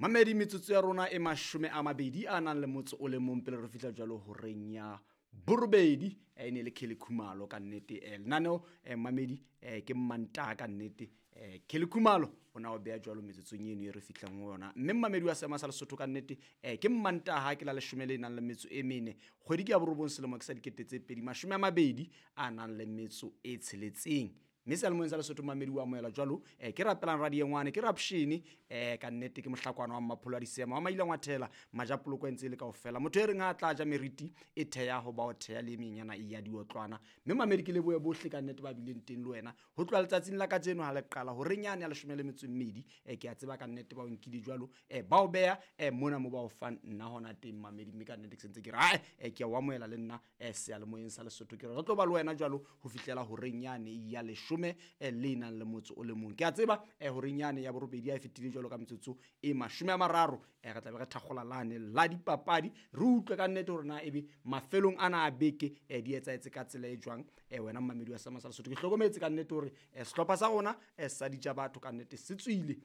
Mamedi metsotso ya rona e mashome a mabedi a nang le motso o le mong pele re fihla jwalo horeng ya borobedi ne le Kelly Khumalo ka nnete lenaneo Mamedi ke Mantaha ka nnete Kelly Khumalo ona o beha jwalo metsotsong eno e re fihlang ho yona mme Mamedi wa sema sa Lesotho ka nnete ke Mantaha ke la 10 nang le metso e mene kgwedi ke ya borobong selemo ke sa dikete tse 2020 a nang le metso e tsheletseng mme se lemoeng sa Lesotho Mamedi wa moela jwalo ke rapelang radio ngwane ke rapshini ka nnete ke mohlakwana wa mapholo a disema wa maila ngwathela majapolo kwentse le kaofela motho e reng a tla ja meriti e theya ho ba o theya le menyana e ya diotlwana mme Mamedi ke leboe bohle ka nnete ba bileng teng le wena ho tloa letsatsing la kajeno ha le qala ho renyane ya 12 ke a tseba ka nnete ba o nkile jwalo ba o beya mona mo ba o fan nna hona teng Mamedi mme ka nnete ke sentse ke ra ke wa moela le nna se ya lemoeng sa Lesotho ke re tlo ba le wena jwalo ho fihlela ho renyane ya le nang le motso o le mong ke a tseba hore nyane ya borobedi a fetile jwalo ka metsotso e 30 re tla be re thakgola lane la dipapadi re utlwe ka nnete hore na ebe mafelong ana a beke di etsaetse ka tsela e jwang wena Mamedi wa sama sa Lesotho ke hlokometse ka nnete hore sehlopha sa rona sa ditja batho ka nnete se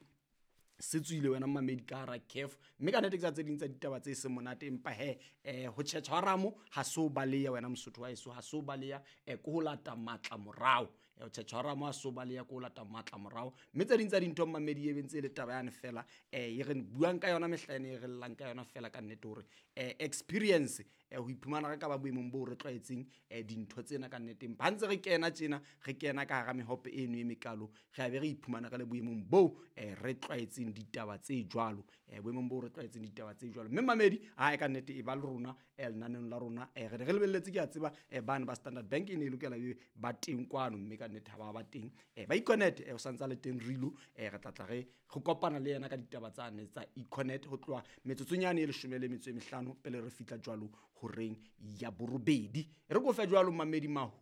tswile wena Mamedi ka hara CAF mme ka nnete ke tse ding tsa ditaba tse se monate empa ho tjhetjha wa ramo ha so baleya wena Mosotho wa eso ha so baleya ko ho lata matla morao ho tjhetjha wa ramo ha so baleya ko ho lata matla morao mme tse ding tsa dintho Mamedi e bentse le taba yane fela e re buang ka yona mehlaene e re llang ka yona fela ka nnete hore experience ho iphumana re ka ba boemong bo re tlwaetseng dintho tsena ka nnete empa ntse re kena tjena re kena ka hara mehope eno e mekalo re a be re iphumana ka le boemong bo re tlwaetseng ditaba tse jwalo boemong bo re tlwaetseng ditaba tse jwalo mme Mamedi ha e ka nnete e ba le rona lenaneng la rona re lebelletse ke a tseba bana ba Standard Bank ne lokela ba teng kwano mme ka nnete ha ba teng ba Econet o santsa le teng rilo re tlatla re kopana le yena ka ditaba tsane tsa Econet ho tloa metsotsonyane e 15 pele re fihla jwalo horeng ya borobedi re go fe jwalo Mamedi